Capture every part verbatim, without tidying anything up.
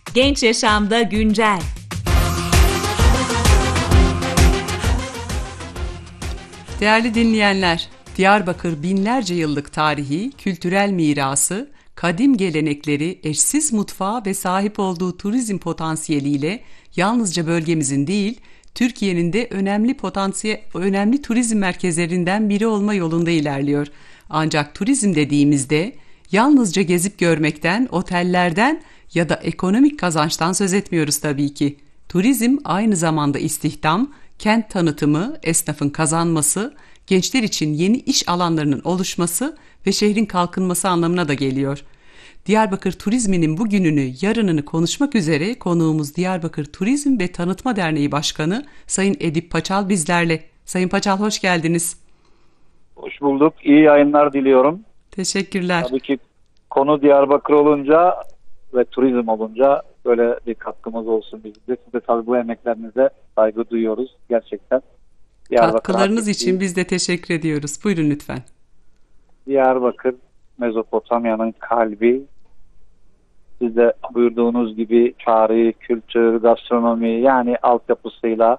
Genç Yaşamda Güncel. Değerli dinleyenler, Diyarbakır binlerce yıllık tarihi, kültürel mirası, kadim gelenekleri, eşsiz mutfağı ve sahip olduğu turizm potansiyeliyle yalnızca bölgemizin değil, Türkiye'nin de önemli potansiyel, önemli turizm merkezlerinden biri olma yolunda ilerliyor. Ancak turizm dediğimizde yalnızca gezip görmekten, otellerden ya da ekonomik kazançtan söz etmiyoruz tabii ki. Turizm aynı zamanda istihdam, kent tanıtımı, esnafın kazanması, gençler için yeni iş alanlarının oluşması ve şehrin kalkınması anlamına da geliyor. Diyarbakır turizminin bugününü, yarınını konuşmak üzere konuğumuz Diyarbakır Turizm ve Tanıtma Derneği Başkanı Sayın Edip Paçal bizlerle. Sayın Paçal, hoş geldiniz. Hoş bulduk. İyi yayınlar diliyorum. Teşekkürler. Tabii ki konu Diyarbakır olunca ve turizm olunca böyle bir katkımız olsun biz de. Siz de tabii bu emeklerinize saygı duyuyoruz gerçekten. Katkılarınız için biz de teşekkür ediyoruz. Buyurun lütfen. Diyarbakır, Mezopotamya'nın kalbi. Siz de buyurduğunuz gibi tarihi, kültür, gastronomi, yani altyapısıyla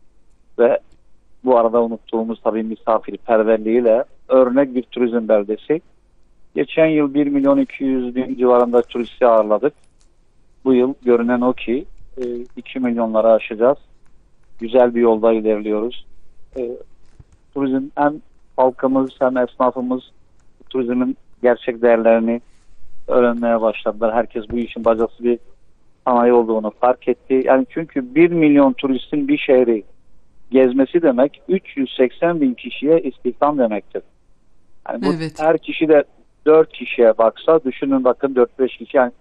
ve bu arada unuttuğumuz tabii misafirperverliğiyle örnek bir turizm beldesi. Geçen yıl bir milyon iki yüz bin civarında turisti ağırladık. Bu yıl görünen o ki iki milyonları aşacağız. Güzel bir yolda ilerliyoruz. E, turizm hem halkımız hem esnafımız turizmin gerçek değerlerini öğrenmeye başladılar. Herkes bu işin bacası bir sanayi olduğunu fark etti. Yani çünkü bir milyon turistin bir şehri gezmesi demek üç yüz seksen bin kişiye istihdam demektir. Yani bu Evet. Her kişi de dört kişiye baksa, düşünün bakın dört beş kişi, yani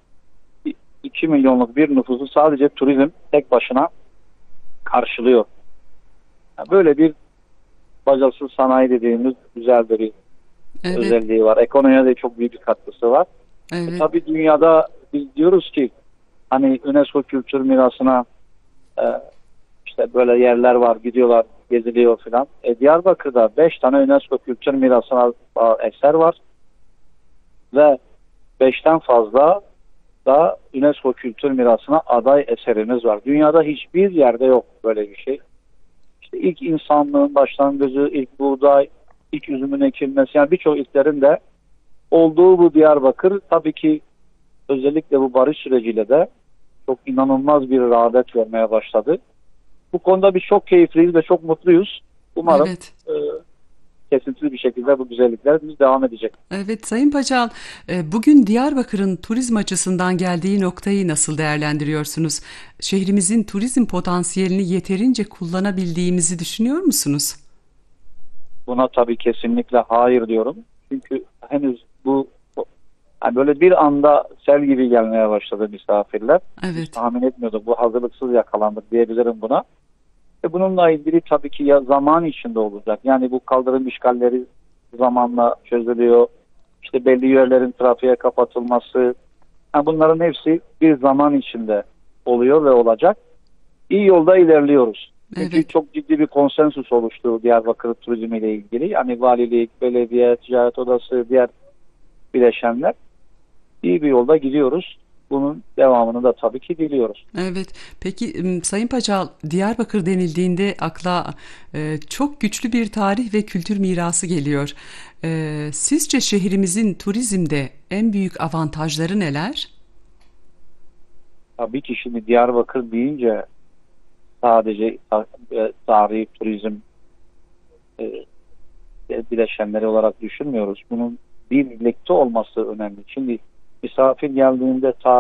iki milyonluk bir nüfusu sadece turizm tek başına karşılıyor. Yani böyle bir bacasız sanayi dediğimiz güzel bir Evet. özelliği var. Ekonomiye de çok büyük bir katkısı var. Evet. E tabii dünyada biz diyoruz ki hani UNESCO kültür mirasına e, işte böyle yerler var, gidiyorlar, geziliyor filan. E, Diyarbakır'da beş tane UNESCO kültür mirasına eser var ve beşten fazla da UNESCO kültür mirasına aday eserimiz var. Dünyada hiçbir yerde yok böyle bir şey. İşte ilk insanlığın başlangıcı, ilk buğday, ilk üzümün ekilmesi, yani birçok ilklerin de olduğu bu Diyarbakır tabii ki özellikle bu barış süreciyle de çok inanılmaz bir rağbet vermeye başladı. Bu konuda biz çok keyifliyiz ve çok mutluyuz. Umarım Evet. e, kesintisiz bir şekilde bu güzelliklerimiz devam edecek. Evet Sayın Paçal, bugün Diyarbakır'ın turizm açısından geldiği noktayı nasıl değerlendiriyorsunuz? Şehrimizin turizm potansiyelini yeterince kullanabildiğimizi düşünüyor musunuz? Buna tabii kesinlikle hayır diyorum. Çünkü henüz bu yani böyle bir anda sel gibi gelmeye başladı misafirler. Evet. Hiç tahmin etmiyorduk. Bu hazırlıksız yakalandık diyebilirim buna. Ve bununla ilgili tabii ki ya zaman içinde olacak. Yani bu kaldırım işgalleri zamanla çözülüyor. İşte belli yerlerin trafiğe kapatılması. Yani bunların hepsi bir zaman içinde oluyor ve olacak. İyi yolda ilerliyoruz. Çünkü Evet. çok ciddi bir konsensus oluştu Diyarbakır turizmi ile ilgili. Yani valilik, belediye, ticaret odası, diğer bileşenler. İyi bir yolda gidiyoruz. Bunun devamını da tabii ki diliyoruz. Evet. Peki Sayın Paçal, Diyarbakır denildiğinde akla e, çok güçlü bir tarih ve kültür mirası geliyor. E, sizce şehrimizin turizmde en büyük avantajları neler? Tabii ki şimdi Diyarbakır deyince sadece tarihi turizm e, bileşenleri olarak düşünmüyoruz. Bunun birlikte olması önemli. Şimdi misafir geldiğinde